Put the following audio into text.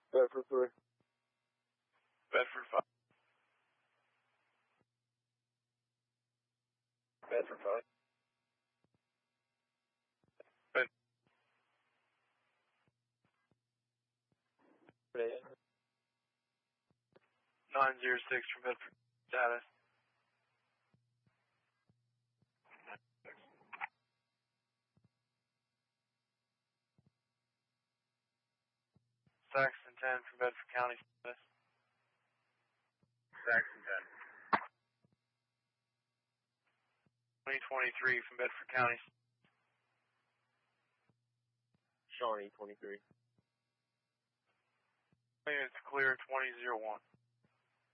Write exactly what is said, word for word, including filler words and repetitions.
Bedford three. Bedford five. Bedford five. Bedford eight. nine zero six for Bedford status. Saxon ten for Bedford County status. Saxon ten. twenty twenty-three from Bedford County. Shawnee twenty-three. It's clear twenty oh one.